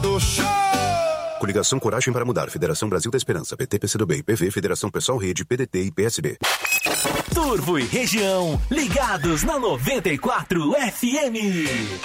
Coligação Coragem para Mudar, Federação Brasil da Esperança, PT, PCdoB, PV, Federação Pessoal Rede, PDT e PSB. Turvo e região, ligados na 94 FM.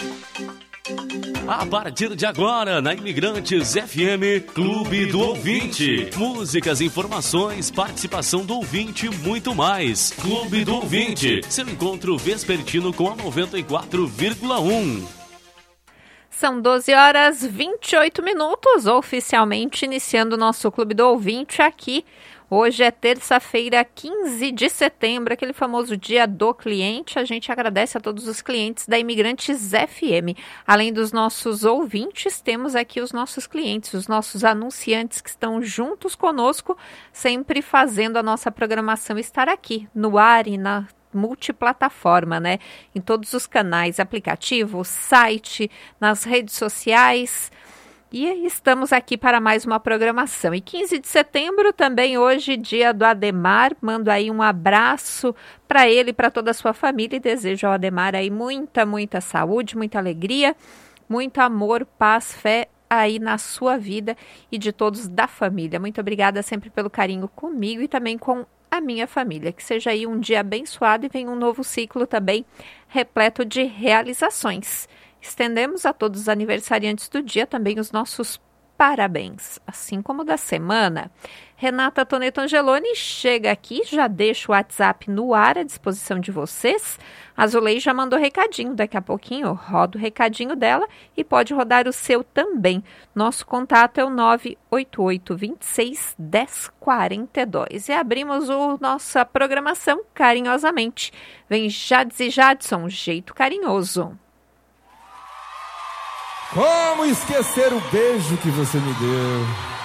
A partir de agora, na Imigrantes FM, Clube do Ouvinte. Músicas, informações, participação do ouvinte e muito mais. Clube do Ouvinte, seu encontro vespertino com a 94,1. São 12 horas 28 minutos, oficialmente iniciando o nosso Clube do Ouvinte aqui. Hoje é terça-feira, 15 de setembro, aquele famoso dia do cliente. A gente agradece a todos os clientes da Imigrantes FM. Além dos nossos ouvintes, temos aqui os nossos clientes, os nossos anunciantes que estão juntos conosco, sempre fazendo a nossa programação estar aqui no ar e na multiplataforma, né? Em todos os canais, aplicativo, site, nas redes sociais. E estamos aqui para mais uma programação. E 15 de setembro também hoje, dia do Ademar. Mando aí um abraço para ele e para toda a sua família e desejo ao Ademar aí muita saúde, muita alegria, muito amor, paz, fé aí na sua vida e de todos da família. Muito obrigada sempre pelo carinho comigo e também com a minha família. Que seja aí um dia abençoado e venha um novo ciclo também repleto de realizações. Estendemos a todos os aniversariantes do dia também os nossos parabéns, assim como da semana. Renata Toneto Angeloni chega aqui, já deixa o WhatsApp no ar à disposição de vocês. A Zulei já mandou recadinho, daqui a pouquinho eu rodo o recadinho dela e pode rodar o seu também. Nosso contato é o 988-26-1042. E abrimos nossa programação carinhosamente. Vem Jades e Jadson, jeito carinhoso. Como esquecer o beijo que você me deu?